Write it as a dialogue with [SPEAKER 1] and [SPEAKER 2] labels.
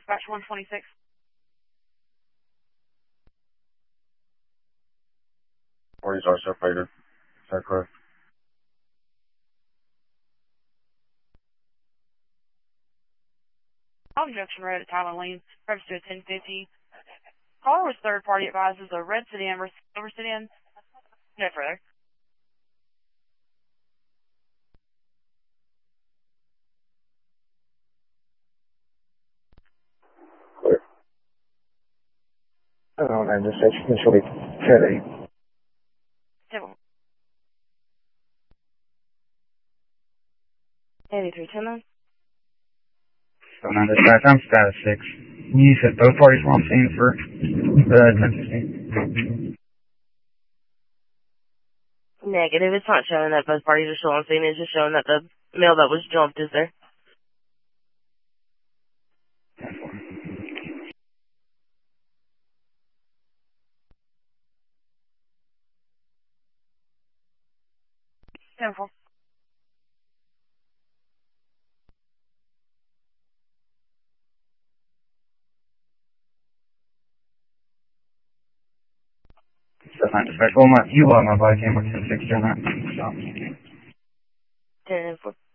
[SPEAKER 1] Dispatch 126.
[SPEAKER 2] Parties are separated. Is that correct?
[SPEAKER 1] Junction Road at Tyler Lane, registered 1050. Caller was third party advises a red sedan versus silver sedan. No further.
[SPEAKER 2] Clear. Hello, and just initially Teddy.
[SPEAKER 1] 8310.
[SPEAKER 2] So now dispatch, I'm status 6. You said both parties were on scene for 10:15.
[SPEAKER 3] Negative. It's not showing that both parties are still on scene. It's just showing that the male that was jumped is there.
[SPEAKER 1] Simple.
[SPEAKER 2] So not dispatch. Well, you on my body camera 10:6 on that. So.
[SPEAKER 3] 10-4.